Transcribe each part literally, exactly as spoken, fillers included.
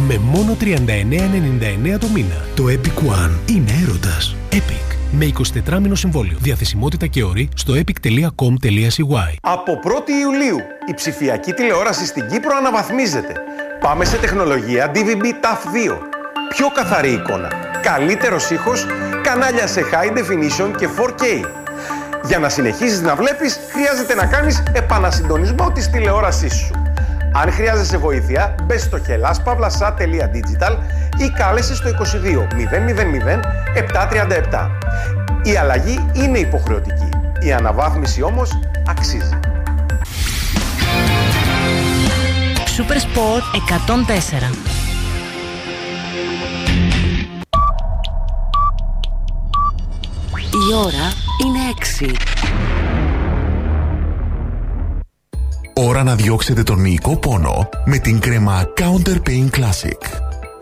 με μόνο τριάντα εννέα ενενήντα εννέα το μήνα. Το Epic One είναι έρωτας. Epic. Με εικοσιτετράμηνο συμβόλαιο. Διαθεσιμότητα και όροι στο epic τελεία com τελεία c y. Από πρώτη Ιουλίου η ψηφιακή τηλεόραση στην Κύπρο αναβαθμίζεται. Πάμε σε τεχνολογία ντι βι μπι ταφ δύο. Πιο καθαρή εικόνα, καλύτερος ήχος, κανάλια σε high definition και φορ κέι. Για να συνεχίσεις να βλέπεις, χρειάζεται να κάνεις επανασυντονισμό της τηλεόρασής σου. Αν χρειάζεσαι βοήθεια, μπες στο hellas-pavlasat τελεία digital ή κάλεσε στο είκοσι δύο μηδέν μηδέν μηδέν επτά τριάντα επτά. Η αλλαγή είναι υποχρεωτική. Η αναβάθμιση όμως αξίζει. Super Sport εκατόν τέσσερα. Η ώρα είναι έξι. Ώρα να διώξετε τον μυϊκό πόνο με την κρέμα Counter Pain Classic.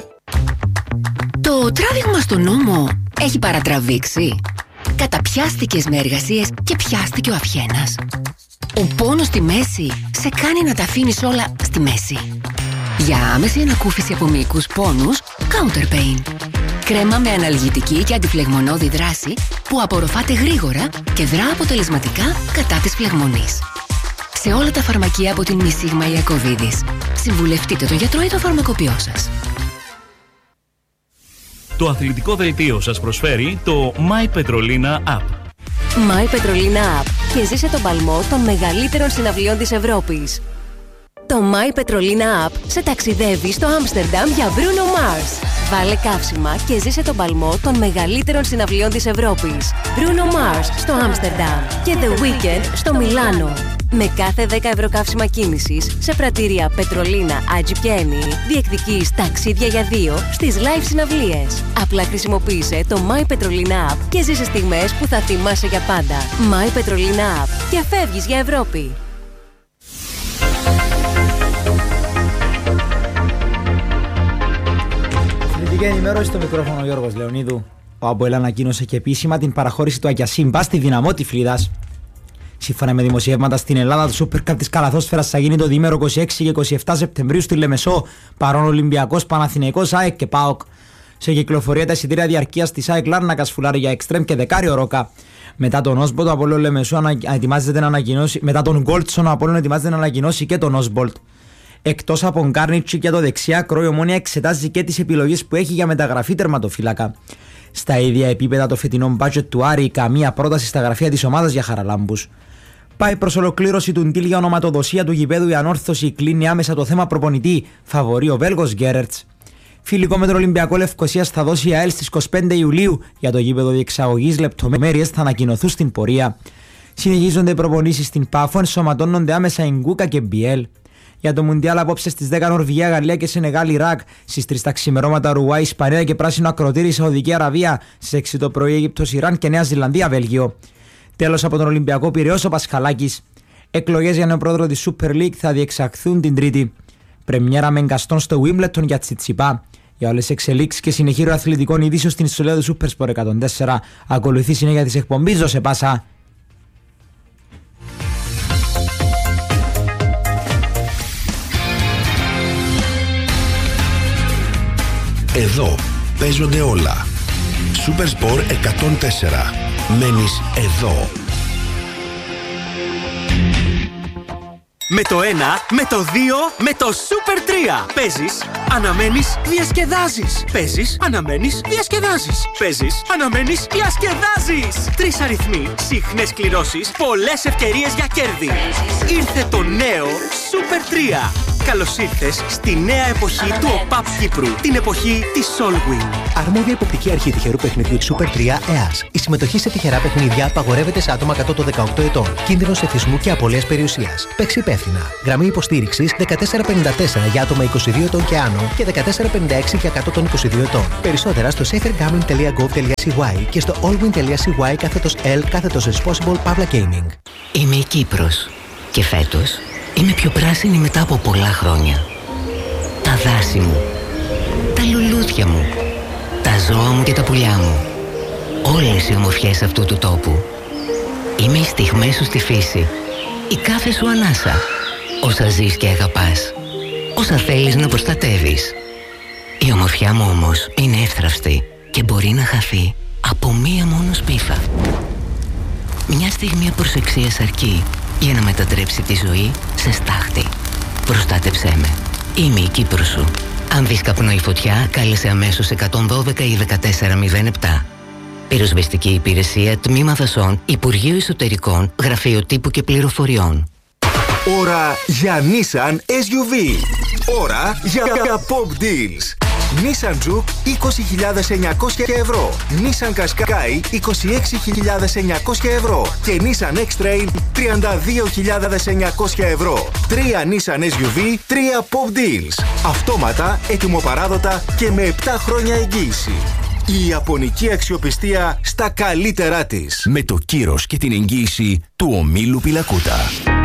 Το τράβηγμα στον ώμο έχει παρατραβήξει. Καταπιάστηκες με εργασίες και πιάστηκε ο αυχένας. Ο πόνος στη μέση σε κάνει να τα αφήνεις όλα στη μέση. Για άμεση ανακούφιση από μυϊκούς πόνους, Counter Pain. Κρέμα με αναλγητική και αντιφλεγμονώδη δράση που απορροφάται γρήγορα και δρά αποτελεσματικά κατά της φλεγμονής. Σε όλα τα φαρμακεία από την Μισίγμα Ιακωβίδης. Συμβουλευτείτε τον γιατρό ή το φαρμακοποιό σας. Το αθλητικό δελτίο σας προσφέρει το My Petrolina App. My Petrolina App και ζήσε τον παλμό των μεγαλύτερων συναυλιών της Ευρώπης. Το My Petrolina App σε ταξιδεύει στο Άμστερνταμ για Bruno Mars. Βάλε καύσιμα και ζήσε τον παλμό των μεγαλύτερων συναυλιών της Ευρώπης. Bruno Mars στο Άμστερνταμ και The Weeknd στο Μιλάνο. Με κάθε δέκα ευρώ καύσιμα κίνησης σε πρατήρια Πετρολίνα, Άτζι και Έμι, διεκδικείς ταξίδια για δύο στις live συναυλίες. Απλά χρησιμοποίησε το My Petrolina App και ζήσε στιγμές που θα θυμάσαι για πάντα. My Petrolina App και φεύγεις για Ευρώπη. Αθλητική ενημέρωση στο μικρόφωνο ο Γιώργος Λεωνίδου. Ο ΑΠΟΕΛ ανακοίνωσε και επίσημα την παραχώρηση του Αγιασίμπα στη Δυναμό Τυφλίδας. Σύμφωνα με δημοσιεύματα στην Ελλάδα, το Super Cup της Καλαθόσφαιρας θα γίνει το διήμερο είκοσι έξι και είκοσι επτά Σεπτεμβρίου στη Λεμεσό, παρόν Ολυμπιακός, Παναθηναϊκός, ΑΕΚ και ΠΑΟΚ. Σε κυκλοφορία τα εισιτήρια διαρκείας της ΑΕΚ Λάρνακας Φουλάρ για Εξτρέμ και Δεκάριο Ρόκα. Μετά τον Όσμπολτ, ο Απόλλων Λεμεσό ετοιμάζεται να ανακοινώσει, μετά τον Γκόλτσον, ο Απόλλων ετοιμάζεται να ανακοινώσει και τον Όσμπολτ. Εκτός από Γκάρνιτσι και το δεξιά άκρο, η Ομόνια εξετάζει και τις επιλογές που έχει για μεταγραφή τερματοφύλακα. Στα ίδια επίπεδα το φετινό budget του Άρη, καμία πρόταση στα γραφεία της ομάδας για Χαραλάμπους. Πάει προς ολοκλήρωση του ντύλ για ονοματοδοσία του γηπέδου η ανόρθωση, κλείνει άμεσα το θέμα προπονητή, φαβορεί ο Βέλγος Γκέρερτς. Φιλικό με τον Ολυμπιακό Λευκωσίας θα δώσει η ΑΕΛ στις είκοσι πέντε Ιουλίου. Για το γήπεδο διεξαγωγής λεπτομέρειες θα ανακοινωθούν στην πορεία. Συνεχίζονται οι προπονήσεις στην Πάφο, ενσωματώνονται άμεσα η Γκούκα και Μπιέλ. Για το Μουντιάλ απόψε στις δέκα Νορβηγία, Γαλλία και Σενεγάλ, Ιράκ. Στις τρεις τα ξημερώματα Ουρουάη, Ισπανία και πράσινο ακροτήρι Σαουδική Αραβία. Στις έξι το πρωί Αίγυπτος, Ιράν και Νέα Ζηλανδία, Βέλγιο. Τέλος από τον Ολυμπιακό Πειραιώς ο Πασχαλάκης. Εκλογές για νέο πρόεδρο της Super League θα διεξαχθούν την Τρίτη. Πρεμιέρα με εγκαστών στο Wimbledon για Τσιτσιπά. Για όλες τις εξελίξεις και συνεχείρο αθλητικών ειδήσεων στην ιστοσελίδα του Super Sport εκατόν τέσσερα. Ακολουθεί συνέχεια της εκπομπής Δώσε Πάσα. Εδώ παίζονται όλα. Super Sport εκατόν τέσσερα. Μένεις εδώ. Με το ένα, με το δύο, με το Super τρία. Παίζεις, αναμένεις, διασκεδάζεις. Παίζεις, αναμένεις, διασκεδάζεις. Παίζεις, αναμένεις, διασκεδάζεις. Τρεις αριθμοί, συχνές κληρώσεις, πολλές ευκαιρίες για κέρδη. Ήρθε το νέο Super τρία. Καλώς ήρθες στη νέα εποχή του ΟΠΑΠ Κύπρου. Την εποχή της Solwing. Αρμόδια υποπτική αρχή τυχερού παιχνιδιού της Super τρία ΕΑΣ. Η συμμετοχή σε τυχερά παιχνίδια απαγορεύεται σε άτομα κάτω των δεκαοκτώ ετών. Κίνδυνος εθισμού και απώλειας περιουσίας. Παίξει υπεύθυνα. Γραμμή υποστήριξης δεκατέσσερα πενήντα τέσσερα για άτομα είκοσι δύο ετών και άνω και δεκατέσσερα πενήντα έξι για κάτω των είκοσι δύο ετών. Περισσότερα στο safergambling τελεία gov τελεία c y και στο allwin τελεία c y κάθετος L κάθετος responsible Pavla Gaming. Είμαι η Κύπρος και φέτος είμαι πιο πράσινη μετά από πολλά χρόνια. Τα δάση μου, τα λουλούδια μου, τα ζώα μου και τα πουλιά μου. Όλες οι ομορφιές αυτού του τόπου. Είμαι οι στιγμές σου στη φύση, η κάθε σου ανάσα, όσα ζεις και αγαπάς, όσα θέλεις να προστατεύεις. Η ομορφιά μου όμως είναι εύθραυστη και μπορεί να χαθεί από μία μόνο σπίθα. Μια στιγμή απροσεξίας αρκεί για να μετατρέψει τη ζωή σε στάχτη. Προστάτεψέ με. Είμαι η Κύπρος σου. Αν δεις καπνό ή φωτιά, κάλεσε αμέσως εκατόν δώδεκα ή δεκατέσσερα μηδέν επτά. Πυροσβεστική υπηρεσία, Τμήμα Δασών, Υπουργείο Εσωτερικών, Γραφείο Τύπου και Πληροφοριών. Ώρα για Nissan ες γιου βι. Ώρα για, για Pop Deals. Nissan Juke είκοσι χιλιάδες εννιακόσια ευρώ. Nissan Qashqai είκοσι έξι χιλιάδες εννιακόσια ευρώ. Και Nissan X-Trail τριάντα δύο χιλιάδες εννιακόσια ευρώ. Τρία Nissan ες γιου βι, τρία Pop Deals. Αυτόματα, ετοιμοπαράδοτα και με επτά χρόνια εγγύηση. Η ιαπωνική αξιοπιστία στα καλύτερά της. Με το κύρος και την εγγύηση του ομίλου Πιλακούτα.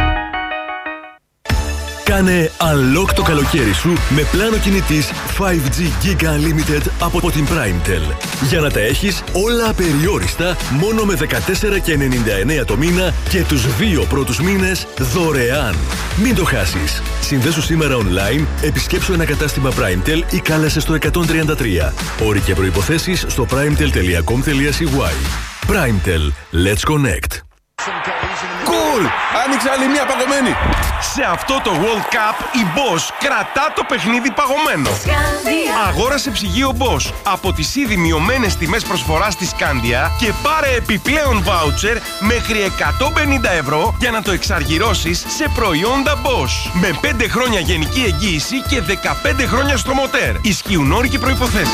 Κάνε unlock το καλοκαίρι σου με πλάνο κινητής φάιβ τζι Giga Unlimited από την PrimeTel. Για να τα έχεις όλα απεριόριστα μόνο με δεκατέσσερα και ενενήντα εννέα το μήνα και τους δύο πρώτους μήνες δωρεάν. Μην το χάσεις. Συνδέσου σήμερα online, επισκέψου ένα κατάστημα PrimeTel ή κάλεσε στο εκατόν τριάντα τρία. Όροι και προϋποθέσεις στο primetel τελεία com τελεία σι γουάι. PrimeTel. Let's connect. Cool! Άνοιξε άλλη μία παγωμένη. Σε αυτό το World Cup η Bosch κρατά το παιχνίδι παγωμένο. Αγόρασε ψυγείο Bosch από τις ήδη μειωμένες τιμές προσφοράς της Scandia και πάρε επιπλέον voucher μέχρι εκατόν πενήντα ευρώ για να το εξαργυρώσεις σε προϊόντα Bosch. Με πέντε χρόνια γενική εγγύηση και δεκαπέντε χρόνια στο μοτέρ. Ισχύουν όροι και προϋποθέσεις.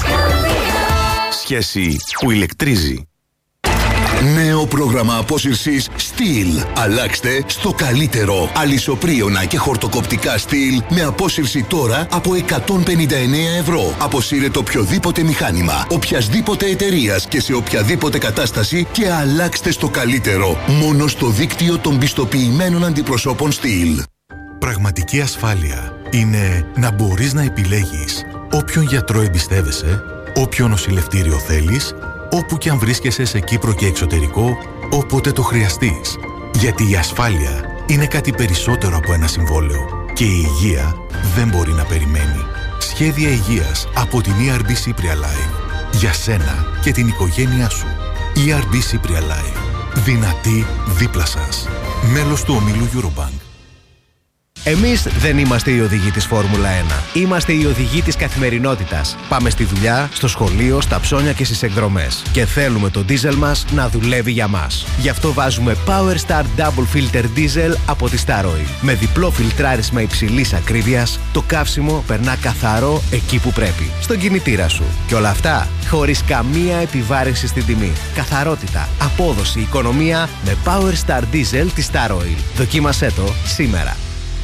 Σχέση που ηλεκτρίζει. Νέο πρόγραμμα απόσυρσης Steel. Αλλάξτε στο καλύτερο. Αλυσοπρίωνα και χορτοκοπτικά Steel με απόσυρση τώρα από εκατόν πενήντα εννέα ευρώ. Αποσύρετε οποιοδήποτε μηχάνημα, οποιασδήποτε εταιρείας και σε οποιαδήποτε κατάσταση και αλλάξτε στο καλύτερο. Μόνο στο δίκτυο των πιστοποιημένων αντιπροσώπων Steel. Πραγματική ασφάλεια είναι να μπορείς να επιλέγεις όποιον γιατρό εμπιστεύεσαι, όποιο νοσηλευτήριο θέλεις, όπου και αν βρίσκεσαι σε Κύπρο και εξωτερικό, όποτε το χρειαστείς. Γιατί η ασφάλεια είναι κάτι περισσότερο από ένα συμβόλαιο και η υγεία δεν μπορεί να περιμένει. Σχέδια υγείας από την ι αρ μπι Cypria Life. Για σένα και την οικογένειά σου. ι αρ μπι Cypria Life. Δυνατή δίπλα σας. Μέλος του ομίλου Eurobank. Εμείς δεν είμαστε οι οδηγοί της Φόρμουλα ένα. Είμαστε οι οδηγοί της καθημερινότητας. Πάμε στη δουλειά, στο σχολείο, στα ψώνια και στις εκδρομές. Και θέλουμε το ντίζελ μας να δουλεύει για μας. Γι' αυτό βάζουμε Power Star Double Filter Diesel από τη Star Oil. Με διπλό φιλτράρισμα υψηλής ακρίβειας, το καύσιμο περνά καθαρό εκεί που πρέπει. Στον κινητήρα σου. Και όλα αυτά χωρίς καμία επιβάρυνση στην τιμή. Καθαρότητα, απόδοση, οικονομία με Power Star Diesel της Star Oil. Δοκίμασέ το σήμερα.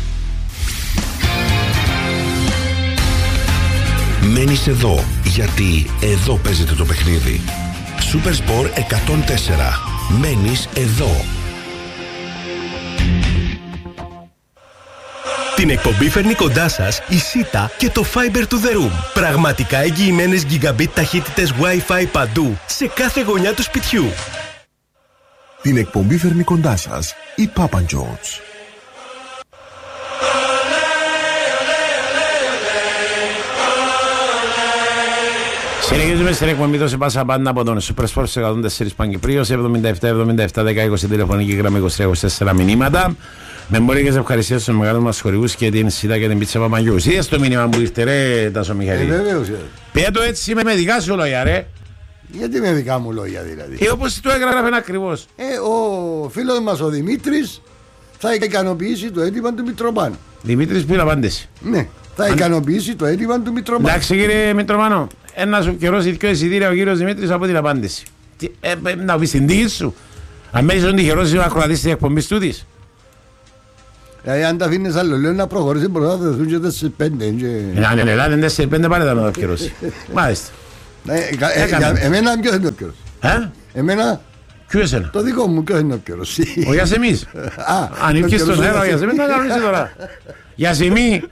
Μένεις εδώ, γιατί εδώ παίζεται το παιχνίδι. Supersport εκατόν τέσσερα. Μένεις εδώ. Την εκπομπή φέρνει κοντά σας η Sita και το Fiber to the Room. Πραγματικά εγγυημένες gigabit ταχύτητες Wi-Fi παντού, σε κάθε γωνιά του σπιτιού. Την εκπομπή φέρνει κοντά σας η Papa John's. Συνεχίζουμε στην εκπομπή του σε πάσα πάντα από τον Super Sports εκατόν τέσσερα Παγκυπρίος, εβδομήντα επτά εβδομήντα επτά δέκα είκοσι τηλεφωνική γραμμή είκοσι τρία είκοσι τέσσερα μηνύματα. Με εμπορικές ευχαριστίες στους μεγάλους μας χορηγούς και την Σίτα και την Πίτσα Παπαγιού. Είδες το μήνυμα που ήρθε ρε Τάσο Μιχαλή? Ε, βεβαίως. Πέ το έτσι με δικά σου λόγια ρε. Γιατί με δικά μου λόγια δηλαδή? Και όπως του έγραφε ακριβώς. Ε, ο φίλος μας ο Δημήτρης θα ικανοποιήσει το αίτημα του Μητροπάνου. Δημήτρης που είναι απάντηση. Ναι, θα Αν... ικανοποιήσει το αίτημα του Μητροπάνου. Εντάξει κύριε Μητροπάνο, ένα σου καιρός δύο εισιτήρια ο κύριος Δημήτρης από την απάντηση. Τι, ε, ε, να πεις την τύχη σου. Αν μένεις τον τυχερός να ακροατήσεις την εκπομπή του της. Δηλαδή αν τα αφήνεις άλλο λέω να προχωρήσει μπροστά θα δεθούν και τέσσερις πέντε. Αν είναι Ελλάδα τέσσερις πέντε πάλι θα με ευκαιρώσει. Μάλιστα. Εμένα ποιος είναι ο ευκαιρός? Εμένα ποιο εσένα? Το δικό μου ποιος είναι ο ευκαιρός? Ο Γιασεμής. Αν ήρθες στον αέρα ο Γιασεμής να κανονίσει τώρα. Γιασεμή,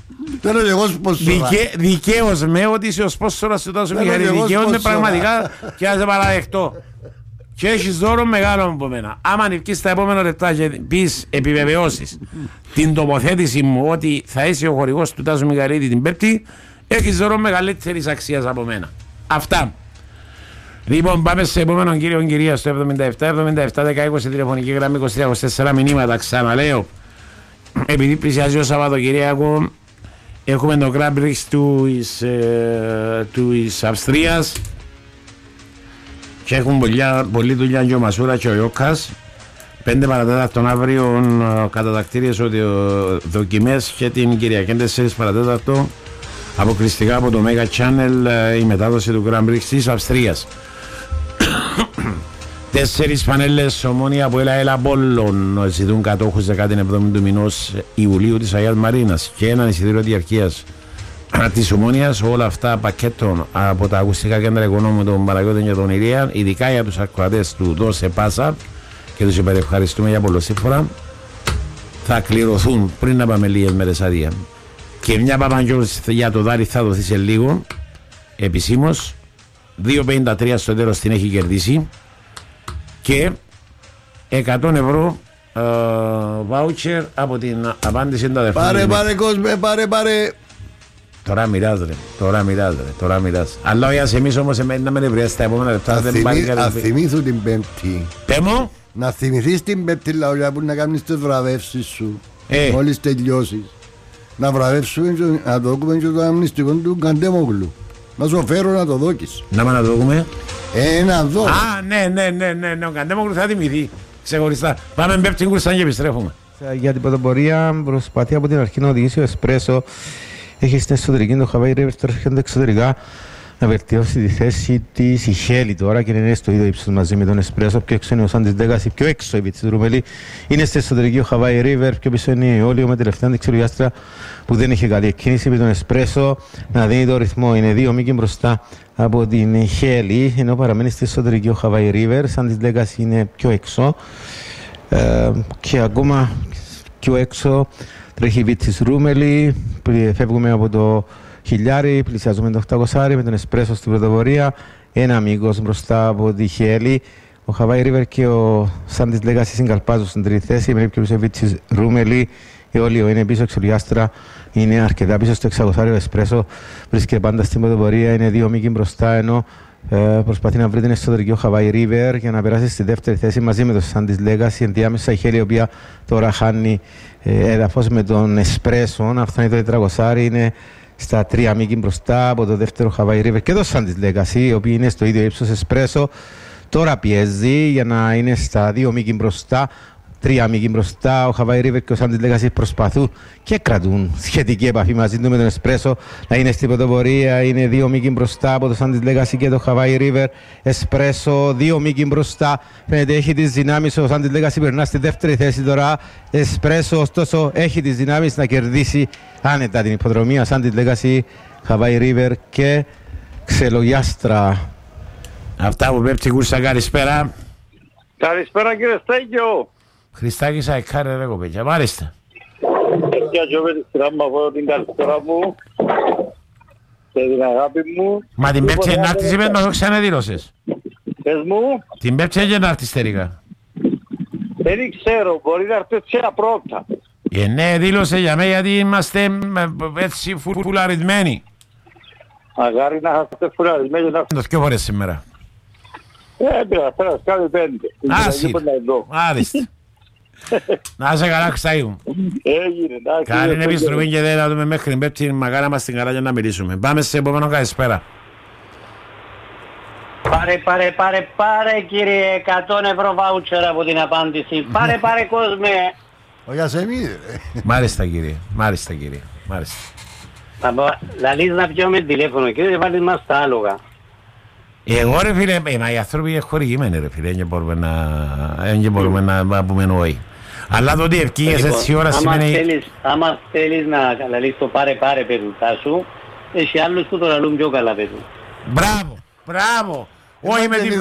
δικαίως με ότι είσαι ο σπόσορας του Τάσου Μιχαλή. Δικαίως με πραγματικά και να σε παραδεχτώ. Και έχεις δώρο μεγάλο από μένα. Άμα ανοιχτείς τα επόμενα λεπτά και πεις, επιβεβαιώσεις την τοποθέτηση μου ότι θα είσαι ο χορηγός του Τάσου Μιχαλίδη την Πέμπτη, έχεις δώρο μεγαλύτερης αξίας από μένα. Αυτά. Λοιπόν, πάμε σε επόμενο κύριο κυρία στο εβδομήντα επτά εβδομήντα επτά δέκα είκοσι τηλεφωνική γραμμή είκοσι τρία είκοσι τέσσερα μηνύματα. Ξαναλέω, επειδή πλησιάζει ο Σαββατοκυριακό, έχουμε το Grand Prix του της Αυστρίας και έχουν πολλή δουλειά και ο Μασούρα και ο Ιώκας. Πέντε παρατέταρτον αύριο κατατακτήριες δοκιμές και την Κυριακή τέσσερις παρατέταρτο αποκλειστικά από το Mega Channel η μετάδοση του Grand Prix της Αυστρίας. Τέσσερις πανέλες Ομόνια από Έλα Έλα Πόλων ζητούν κατόχους δεκάτη εβδόμη του μηνός Ιουλίου της Αγίας Μαρίνας και έναν εισιτήριο διαρκείας της Ομόνιας. Όλα αυτά πακέτων από τα ακουστικά κέντρα οικονόμου των Παναγιώτων και των Ηλία, ειδικά για τους ακροατές του Δώσε Πάσα, και τους υπερευχαριστούμε για πολλοσύμφορα, θα κληρωθούν πριν να πάμε λίγες μέρες άδεια. Και μια Παπαγιώτης για το Δάρι θα δοθεί σε λίγο επισήμως. δύο πενήντα τρία στο τέλος την έχει κερδίσει και εκατό ευρώ βάουτσερ uh, από την απάντηση του αδερφού. Πάρε πάρε κόσμε, πάρε πάρε. Τώρα μοιράζε, τώρα μοιράζε, τώρα μοιράζε. Αλλά όχι εμείς όμως να με νευριάσεις τα επόμενα λεπτά. Θα θυμήθω την Πέμπτη. Πέμω. Να θυμηθείς την Πέμπτη λαούλια που να κάνεις τις βραβεύσεις σου ε. μόλις τελειώσεις. Να βραβεύσουμε, να το δούμε και το αμνηστικό του Καντέμογλου. Να σου φέρω να το δώκεις. Να να το δούμε. Ε, να δω. Α, ναι, ναι, ναι, ναι, ναι, ο Καντέμογλου θα θυμηθεί ξεχωριστά. Πάμε Πέμπτη κουρσάν και επιστρέφουμε. Για την πρωτοπορία προσπαθεί από την αρχή να οδηγήσει ο Εσπρέσο. Έχει στην εσωτερική το Hawaii River, τώρα έρχονται εξωτερικά να βελτιώσει τη θέση της η Χέλη τώρα και είναι στο ίδιο ύψος μαζί με τον Εσπρέσο. Πιο έξω είναι ο Σάντις Ντέγκας, πιο έξω η Βίτσης Ρουμελή. Είναι στην εσωτερική ο Hawaii River, πιο πίσω είναι η Όλιο με τελευταία αντιξελογιάστρα που δεν είχε καλή εκκίνηση με τον Εσπρέσο να δίνει το ρυθμό. Είναι δύο μήκη μπροστά από την Χέλη, ενώ παραμένει στην εσωτερική ο Hawaii River. Σάντις Ντέγκας είναι πιο έξω ε, και ακόμα πιο έξω τρέχει η Βίτσης Ρούμελη. Φεύγουμε από το χιλιάρι, πλησιάζουμε το οκτακόσια με τον Εσπρέσο στην πρωτοπορία. Ένα μήκος μπροστά από τη Χέλη. Ο Hawaii River και ο Σάντις Λέγκαση συγκαλπάζουν στην τρίτη θέση. Με πιο πίσω Βίτσης Ρούμελη. Η Όλιο είναι πίσω, εξολιάστρα είναι αρκετά πίσω στο εξακόσια. Ο Εσπρέσο βρίσκεται πάντα στην πρωτοπορία. Είναι δύο μήκοι μπροστά, ενώ ε, προσπαθεί να βρει την εσωτερική ο Hawaii River για να περάσει στη δεύτερη θέση μαζί με τον Σάντις Λέγκαση. Ενδιάμεσα η Χέλη, η οποία τώρα χάνει ε, έδαφος με τον Εσπρέσο. Αυτό είναι το τετρακόσια. Είναι στα τρία μήκη μπροστά από το δεύτερο Hawaii River και το Σάντις Λέγκαση, ο οποίος είναι στο ίδιο ύψος. Εσπρέσο τώρα πιέζει για να είναι στα δύο μήκη μπροστά. Τρία μήκη μπροστά, ο Hawaii River και ο Σάντις Λέγκαση προσπαθούν και κρατούν σχετική επαφή μαζί του με τον Εσπρέσο να είναι στην πρωτοπορία. Είναι δύο μήκη μπροστά από το Σάντις Λέγκαση και το Hawaii River. Εσπρέσο, δύο μήκη μπροστά. Φαίνεται έχει τις δυνάμεις. Ο Σάντις Λέγκαση περνά στη δεύτερη θέση τώρα. Εσπρέσο, ωστόσο, έχει τις δυνάμεις να κερδίσει άνετα την υποδρομία. Σάντις Λέγκαση, Hawaii River και Ξελογιάστρα. Αυτά που πέφτει κούρσα, καλησπέρα. Καλησπέρα κύριε Στέγιο. Χριστάκη Σαϊκάρε ρε κοπέκια, μάλιστα. Για και με τη σειρά μου από την καλησπέρα μου και την αγάπη μου. Μα την Πέπτια είναι άρτης είπες μας, όχι ξαναδήλωσες. Πες μου. Την Πέπτια είναι άρτης τελικά. Δεν ξέρω, μπορεί να έρθει έτσι πρώτα. Ε, ναι, δήλωσε για μένα γιατί είμαστε έτσι φουλαρισμένοι. Αγάρι να είστε φουλαρισμένοι. Το δυο φορές σήμερα. Ε, πήρα, πέρας κάτι πέντε. Άσυ, μάλιστα. Να είσαι καλά, Χρυστάκη. Έγινε, εντάξει. Καλή επιστροφή και δεν θα δούμε μέχρι την Πέπτη. Μακάρα μας την καλά για να μιλήσουμε. Πάμε σε επόμενο καλησπέρα. Πάρε, πάρε, πάρε, πάρε κύριε, εκατό ευρώ βάουτσερ από την απάντηση. Πάρε, πάρε κόσμε. Ο Γιασεμίδη. Μάλιστα κύριε, μάλιστα κύριε, μάλιστα. Λαλείς να πιούμε τηλέφωνο και δεν βάλεις μας τα άλογα. Εγώ ρε φίλε, μα οι άνθρωποι είναι χορηγημένοι ρε φίλε, δεν μπορούμε να, δεν μπορούμε να πούμε όχι. Αλλά το ότι ευκήγες έτσι ώρα σημαίνει... Άμα θέλεις να λαλείς το πάρε πάρε περιτά σου, έχει άλλους που το λαλούν πιο καλά παιδού. Μπράβο, μπράβο. Όχι με την